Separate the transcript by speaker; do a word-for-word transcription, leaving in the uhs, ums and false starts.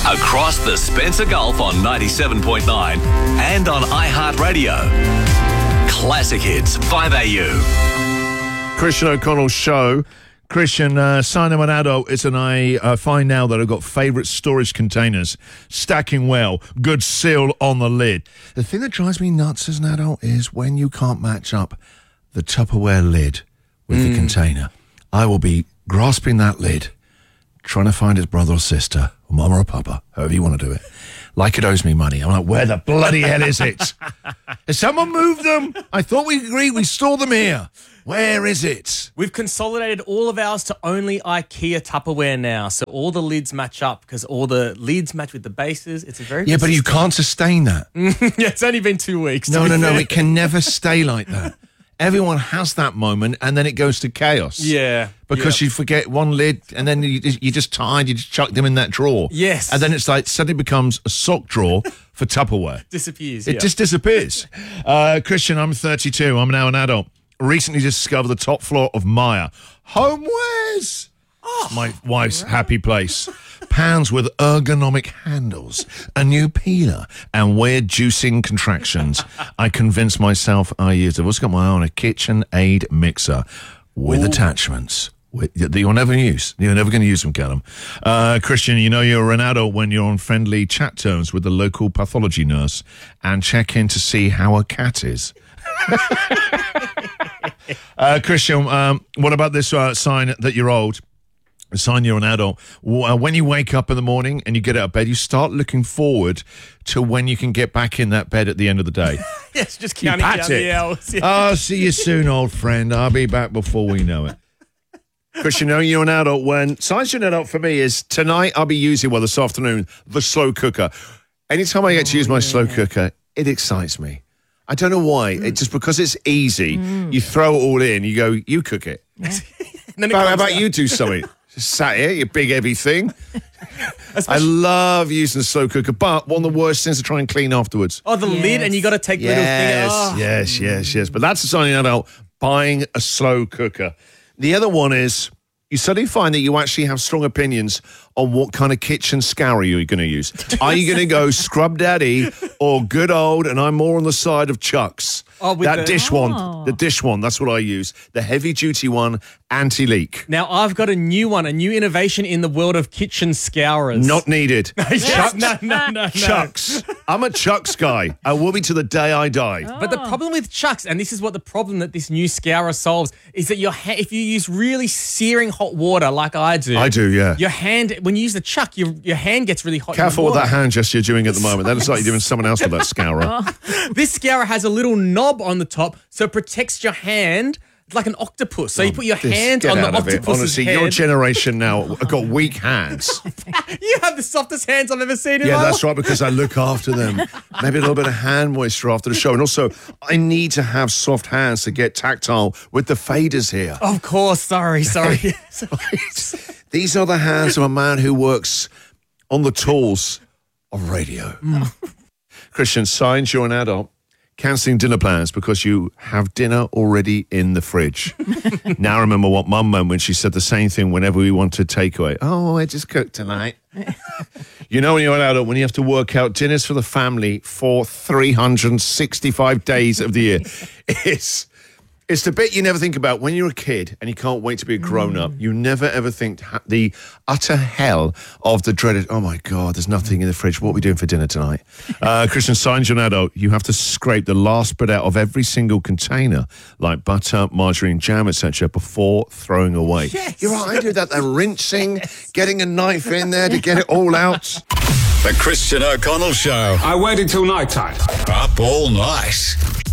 Speaker 1: Across the Spencer Gulf on ninety-seven point nine and on iHeartRadio. Classic Hits, five A U.
Speaker 2: Christian O'Connell Show. Christian, uh, sign I'm an adult is and I uh, find now that I've got favourite storage containers, stacking well, good seal on the lid. The thing that drives me nuts as an adult is when you can't match up the Tupperware lid with mm. the container. I will be grasping that lid, trying to find his brother or sister, or mama or papa, however you want to do it, like it owes me money. I'm like, where the bloody hell is it? Has someone moved them? I thought we agreed we store them here. Where is it?
Speaker 3: We've consolidated all of ours to only IKEA Tupperware now, so all the lids match up because all the lids match with the bases. It's a very
Speaker 2: yeah, but you can't sustain that.
Speaker 3: Yeah, it's only been two weeks.
Speaker 2: No, no, no. It can never stay like that. Everyone has that moment, and then it goes to chaos.
Speaker 3: Yeah,
Speaker 2: because
Speaker 3: yep.
Speaker 2: you forget one lid, and then you you're just tired. You just chuck them in that drawer.
Speaker 3: Yes,
Speaker 2: and then it's like suddenly becomes a sock drawer for Tupperware.
Speaker 3: Disappears.
Speaker 2: It
Speaker 3: yeah.
Speaker 2: just disappears. uh, Christian, I'm thirty-two. I'm now an adult. Recently discovered the top floor of Maya Homewares. Oh, my wife's right. happy place. Pans with ergonomic handles, a new peeler, and weird juicing contractions. I convinced myself I used it. I've also got my own a KitchenAid mixer with Ooh. attachments that you'll never use. You're never going to use them, Callum. Uh, Christian, you know you're an adult when you're on friendly chat terms with the local pathology nurse and check in to see how a cat is. uh, Christian, um, what about this uh, sign that you're old? A sign you're an adult. Uh, when you wake up in the morning and you get out of bed, you start looking forward to when you can get back in that bed at the end of the day.
Speaker 3: Yes, just counting down it. the hours. Yeah.
Speaker 2: I'll see you soon, old friend. I'll be back before we know it. Christian, you know you're an adult when... Signs you're an adult for me is tonight I'll be using, well, this afternoon, the slow cooker. Anytime I get to use my oh, yeah. slow cooker, it excites me. I don't know why. Mm. It's just because it's easy. Mm. You throw it all in. You go, you cook it. Yeah. Then it how about out. you do something? Just sat here, you big heavy thing. I love using the slow cooker, but one of the worst things to try and clean afterwards.
Speaker 3: Oh, the yes. lid, and you got to take the
Speaker 2: yes,
Speaker 3: little thing out.
Speaker 2: Oh. Yes, yes, yes. But that's a sign you're an adult, buying a slow cooker. The other one is you suddenly find that you actually have strong opinions on what kind of kitchen scourer you're going to use. Are you going to go Scrub Daddy or good old, and I'm more on the side of Chuck's? Oh, with that the, dish oh. one, the dish one, that's what I use. The heavy-duty one, anti-leak.
Speaker 3: Now, I've got a new one, a new innovation in the world of kitchen scourers.
Speaker 2: Not needed.
Speaker 3: Chuck's? No, no, no, no.
Speaker 2: Chuck's. I'm a Chuck's guy. I will be to the day I die.
Speaker 3: Oh. But the problem with Chuck's, and this is what the problem that this new scourer solves, is that your ha- if you use really searing hot water like I do.
Speaker 2: I do, yeah.
Speaker 3: Your hand, when you use the Chuck, your, your hand gets really hot.
Speaker 2: Careful with that hand gesture you're doing at the moment. That looks like you're doing someone else with that scourer.
Speaker 3: Oh. This scourer has a little knob on the top, so it protects your hand like an octopus. So oh, you put your this, hand on the octopus's
Speaker 2: Honestly,
Speaker 3: head.
Speaker 2: your generation now have got weak hands.
Speaker 3: You have the softest hands I've ever seen in
Speaker 2: Yeah,
Speaker 3: my
Speaker 2: that's
Speaker 3: life.
Speaker 2: right, because I look after them. Maybe a little bit of hand moisture after the show. And also, I need to have soft hands to get tactile with the faders here.
Speaker 3: Of course. Sorry, sorry.
Speaker 2: These are the hands of a man who works on the tools of radio. Mm. Christian, signs you're an adult. Cancelling dinner plans because you have dinner already in the fridge. Now I remember what Mum meant when she said the same thing whenever we wanted takeaway. Oh, I just cooked tonight. You know when you're an adult, when you have to work out dinners for the family for three hundred sixty-five days of the year. It's, it's the bit you never think about. When you're a kid and you can't wait to be a grown-up, mm. you never ever think the utter hell of the dreaded, oh my God, there's nothing in the fridge. What are we doing for dinner tonight? Uh, Christian, signs you're an adult. You have to scrape the last bit out of every single container, like butter, margarine, jam, et cetera, before throwing away.
Speaker 3: Yes.
Speaker 2: You're right, I do that. The rinsing, getting a knife in there to get it all out.
Speaker 1: The Christian O'Connell Show.
Speaker 4: I waited till night time.
Speaker 1: Up all night.